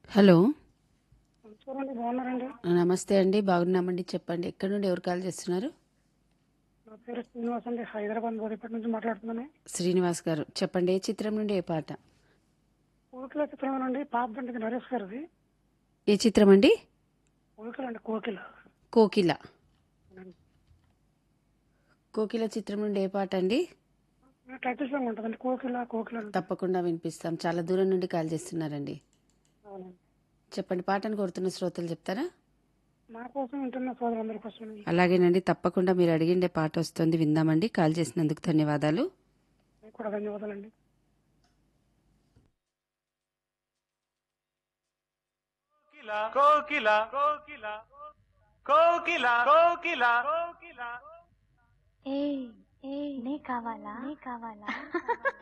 Hello. నమస్కారం అండి, బాగున్నారండి? నమస్తే అండి. బాగున్నామండి. చెప్పండి. ఎక్కడి నుండి ఎవరు కాల్ చేస్తున్నారు? నా పేరు శ్రీనివాస్ అండి, హైదరాబాద్ బోధిపేట నుంచి మాట్లాడుతున్నాను. శ్రీనివాస్ గారు చెప్పండి. ఏ చిత్రం నుండి ఏ పాట? కోకిల చిత్రం అండి, పాపదండ్రికి నరేష్ గారిది. ఏ చిత్రం అండి? కోకిల అండి, కోకిల. కోకిల. కోకిల చిత్రం నుండి ఏ పాట అండి? టైటిల్ సాంగ్ ఉంటుందండి, కోకిల కోకిల అని ఉంటుంది. తప్పకుండా వినిపిస్తాం. చాలా దూరం నుండి కాల్ చేస్తున్నారండి. అవునండి. చెప్పండి. పాటను కోరుతున్న శ్రోతలు చెప్తారా? నా కోసం వింటున్న సోదరులందరి కోసం. అలాగేనండి. తప్పకుండా మీరు అడిగిండే పాట వస్తుంది, విందామండి. కాల్ చేసినందుకు ధన్యవాదాలు. మీకు కూడా ధన్యవాదాలండి. కోకిల కోకిల కోకిల కోకిల కోకిల ఏ నీ కావాలా